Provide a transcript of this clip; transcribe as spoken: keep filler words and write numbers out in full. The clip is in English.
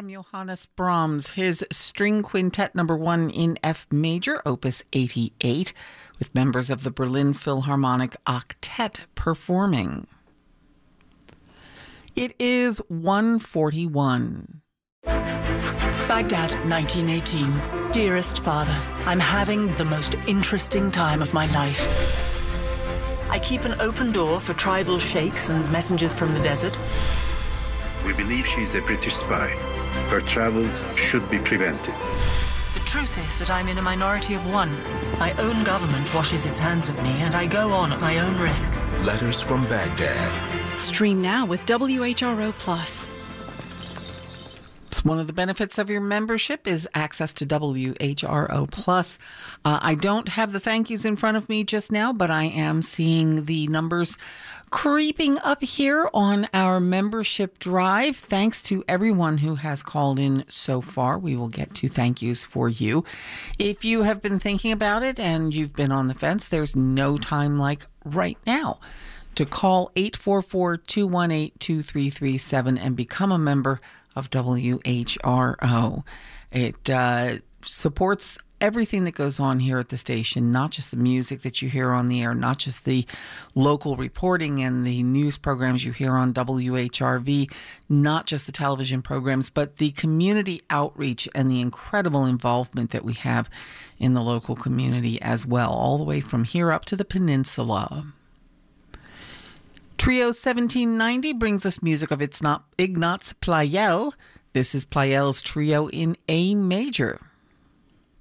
from Johannes Brahms, his String Quintet number one in F major, opus eighty-eight, with members of the Berlin Philharmonic Octet performing. It is one forty-one. Baghdad, nineteen eighteen. Dearest Father, I'm having the most interesting time of my life. I keep an open door for tribal sheikhs and messengers from the desert. We believe she is a British spy. Her travels should be prevented. The truth is that I'm in a minority of one. My own government washes its hands of me, and I go on at my own risk. Letters from Baghdad. Stream now with W H R O Plus. One of the benefits of your membership is access to W H R O Plus. Uh, I don't have the thank yous in front of me just now, but I am seeing the numbers creeping up here on our membership drive. Thanks to everyone who has called in so far. We will get to thank yous for you. If you have been thinking about it and you've been on the fence, there's no time like right now to call eight four four, two one eight, two three three seven and become a member of W H R O. It uh, supports everything that goes on here at the station, not just the music that you hear on the air, not just the local reporting and the news programs you hear on W H R V, not just the television programs, but the community outreach and the incredible involvement that we have in the local community as well, all the way from here up to the peninsula. Trio seventeen ninety brings us music of Ignaz Pleyel. This is Pleyel's Trio in A major.